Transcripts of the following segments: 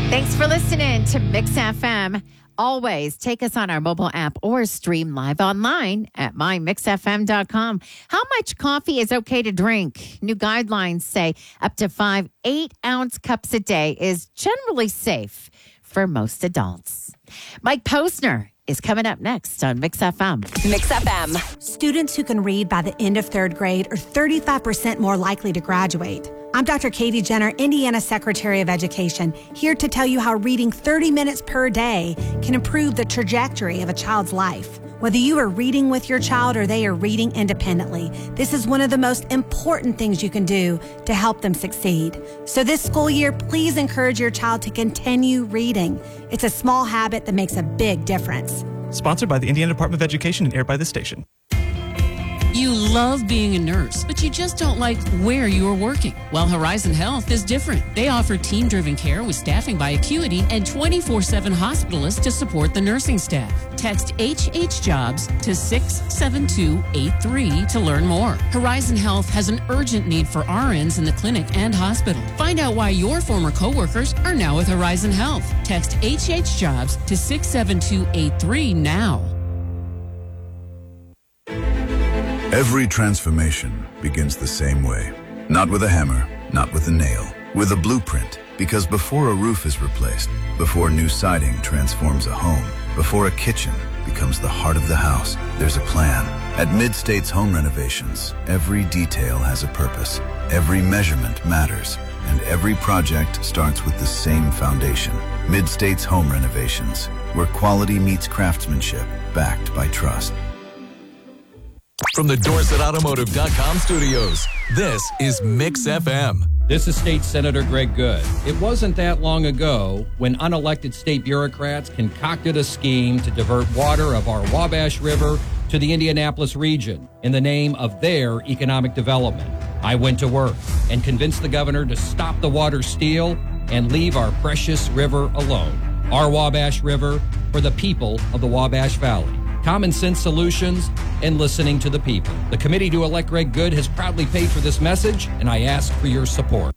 Thanks for listening to Mix FM. Always take us on our mobile app or stream live online at mymixfm.com. How much coffee is okay to drink? New guidelines say up to 5 8-ounce cups a day is generally safe for most adults. Mike Posner is coming up next on Mix FM. Mix FM. Students who can read by the end of third grade are 35% more likely to graduate. I'm Dr. Katie Jenner, Indiana Secretary of Education, here to tell you how reading 30 minutes per day can improve the trajectory of a child's life. Whether you are reading with your child or they are reading independently, this is one of the most important things you can do to help them succeed. So this school year, please encourage your child to continue reading. It's a small habit that makes a big difference. Sponsored by the Indiana Department of Education and aired by this station. You love being a nurse, but you just don't like where you are working. Well, Horizon Health is different. They offer team-driven care with staffing by Acuity and 24/7 hospitalists to support the nursing staff. Text HHJobs to 67283 to learn more. Horizon Health has an urgent need for RNs in the clinic and hospital. Find out why your former coworkers are now with Horizon Health. Text HHJobs to 67283 now. Every transformation begins the same way. Not with a hammer, not with a nail, with a blueprint. Because before a roof is replaced, before new siding transforms a home, before a kitchen becomes the heart of the house, there's a plan. At Mid-States Home Renovations, every detail has a purpose. Every measurement matters. And every project starts with the same foundation. Mid-States Home Renovations, where quality meets craftsmanship, backed by trust. From the DorsetAutomotive.com studios, this is Mix FM. This is State Senator Greg Good. It wasn't that long ago when unelected state bureaucrats concocted a scheme to divert water of our Wabash River to the Indianapolis region in the name of their economic development. I went to work and convinced the governor to stop the water steal and leave our precious river alone. Our Wabash River for the people of the Wabash Valley. Common sense solutions and listening to the people. The committee to elect Greg Good has proudly paid for this message, and I ask for your support.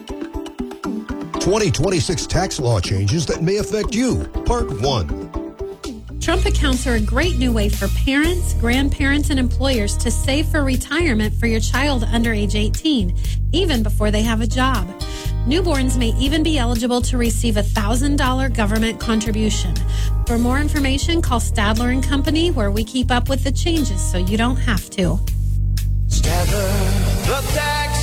2026 tax law changes that may affect you. Part 1. Trump accounts are a great new way for parents, grandparents, and employers to save for retirement for your child under age 18, even before they have a job. Newborns may even be eligible to receive a $1,000 government contribution. For more information, call Stadler & Company, where we keep up with the changes so you don't have to. Stadler, the tax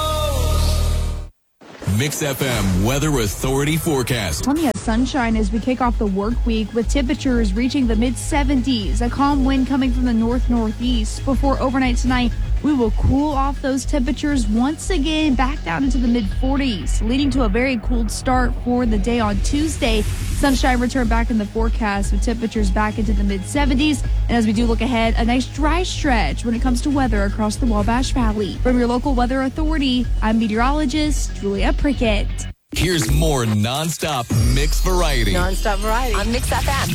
pros. Mix FM Weather Authority forecast. Plenty of sunshine as we kick off the work week with temperatures reaching the mid-70s. A calm wind coming from the north-northeast. Before overnight tonight, we will cool off those temperatures once again back down into the mid-40s, leading to a very cool start for the day on Tuesday. Sunshine return back in the forecast with temperatures back into the mid-70s. And as we do look ahead, a nice dry stretch when it comes to weather across the Wabash Valley. From your local weather authority, I'm meteorologist Julia Prickett. Here's more nonstop mix variety. Nonstop variety on Mix FM.